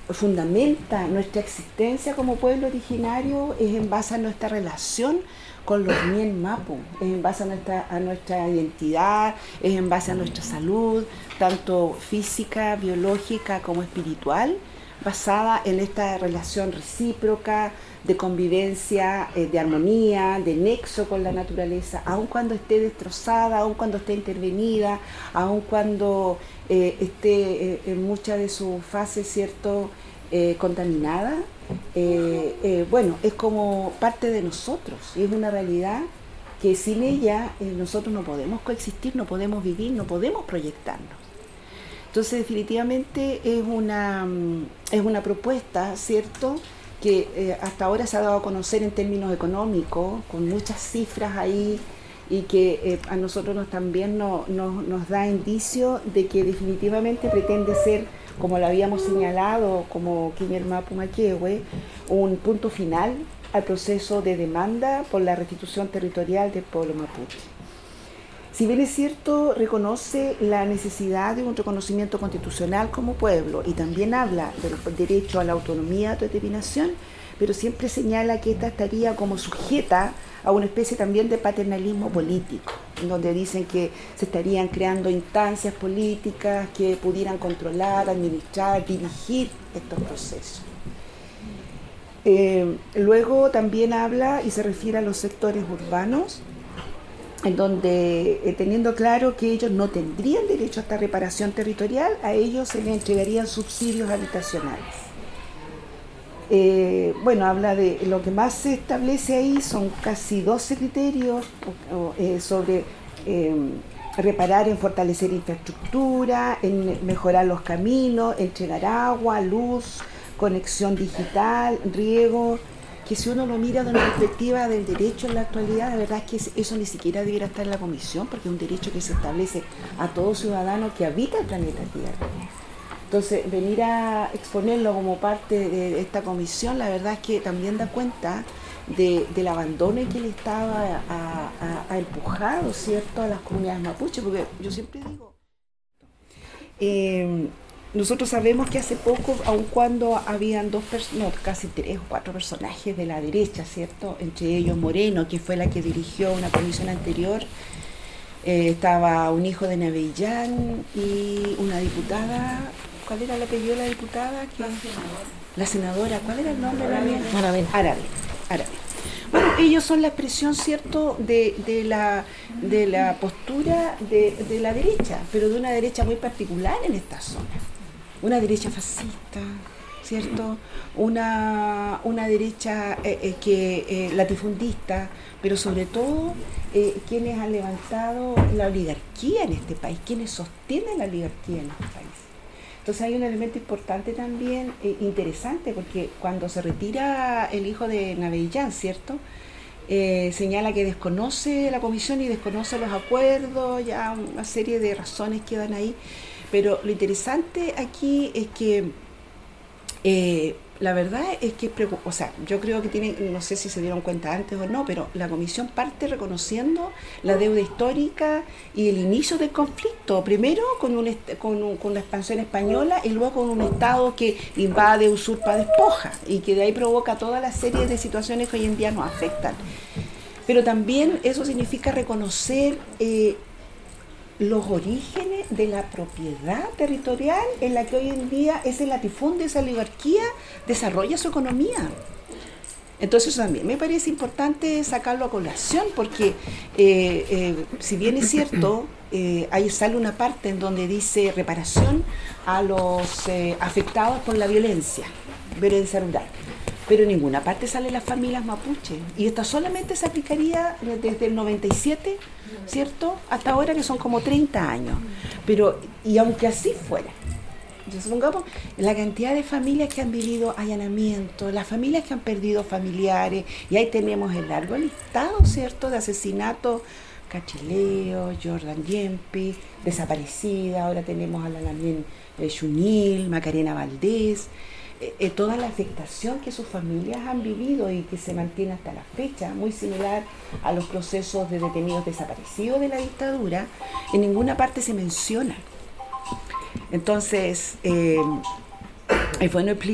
fundamenta nuestra existencia como pueblo originario es en base a nuestra relación con los Mien Mapu, es en base a nuestra identidad, es en base a nuestra salud, tanto física, biológica como espiritual, basada en esta relación recíproca, de convivencia, de armonía, de nexo con la naturaleza, aun cuando esté destrozada, aun cuando esté intervenida, aun cuando esté en muchas de sus fases, ¿cierto?, contaminada. Bueno, es como parte de nosotros y es una realidad que sin ella nosotros no podemos coexistir, no podemos vivir, no podemos proyectarnos. Entonces definitivamente es una propuesta, ¿cierto?, que hasta ahora se ha dado a conocer en términos económicos, con muchas cifras ahí, y que a nosotros también nos da indicio de que definitivamente pretende ser, como lo habíamos señalado como Kinier Mapu Maquehue, un punto final al proceso de demanda por la restitución territorial del pueblo mapuche. Si bien es cierto, reconoce la necesidad de un reconocimiento constitucional como pueblo y también habla del derecho a la autonomía de autodeterminación, pero siempre señala que esta estaría como sujeta a una especie también de paternalismo político, en donde dicen que se estarían creando instancias políticas que pudieran controlar, administrar, dirigir estos procesos. Luego también habla y se refiere a los sectores urbanos, en donde, teniendo claro que ellos no tendrían derecho a esta reparación territorial, a ellos se les entregarían subsidios habitacionales. Bueno, habla de lo que más se establece ahí, son casi 12 criterios sobre reparar en fortalecer infraestructura, en mejorar los caminos, entregar agua, luz, conexión digital, riego, que si uno lo mira de una perspectiva del derecho en la actualidad, la verdad es que eso ni siquiera debiera estar en la comisión, porque es un derecho que se establece a todo ciudadano que habita el planeta Tierra. Entonces, venir a exponerlo como parte de esta comisión, la verdad es que también da cuenta del abandono que el Estado ha empujado, ¿cierto?, a las comunidades mapuches, porque yo siempre digo... nosotros sabemos que hace poco, aun cuando habían casi 3 o 4 personajes de la derecha, ¿cierto?, entre ellos Moreno, que fue la que dirigió una comisión anterior, estaba un hijo de Navellán y una diputada. ¿Cuál era el apellido de la diputada? La senadora. ¿Cuál era el nombre? Aravena. Bueno, ellos son la expresión, ¿cierto?, de la postura de la derecha, pero de una derecha muy particular en esta zona. Una derecha fascista, ¿cierto? Una derecha latifundista, pero sobre todo quienes han levantado la oligarquía en este país, quienes sostienen la oligarquía en este país. Entonces hay un elemento importante también, interesante, porque cuando se retira el hijo de Navellán, ¿cierto?, señala que desconoce la comisión y desconoce los acuerdos, ya una serie de razones quedan ahí, pero lo interesante aquí es que la verdad es que, o sea, yo creo que tienen, no sé si se dieron cuenta antes o no, pero la comisión parte reconociendo la deuda histórica y el inicio del conflicto, primero con la expansión española y luego con un Estado que invade, usurpa, despoja, y que de ahí provoca toda la serie de situaciones que hoy en día nos afectan. Pero también eso significa reconocer los orígenes de la propiedad territorial en la que hoy en día ese latifundio, esa oligarquía desarrolla su economía. Entonces también me parece importante sacarlo a colación, porque si bien es cierto, ahí sale una parte en donde dice reparación a los afectados por la violencia rural, pero en ninguna parte salen las familias mapuche, y esto solamente se aplicaría desde el 97, ¿cierto?, hasta ahora, que son como 30 años. Pero, y aunque así fuera, supongamos la cantidad de familias que han vivido allanamientos, las familias que han perdido familiares, y ahí tenemos el largo listado, ¿cierto?, de asesinatos: Cachileo, Jordan Yempi, desaparecida, ahora tenemos a la Lamien Chunil, Macarena Valdés, toda la afectación que sus familias han vivido y que se mantiene hasta la fecha, muy similar a los procesos de detenidos desaparecidos de la dictadura. En ninguna parte se menciona. Entonces, es bueno explicar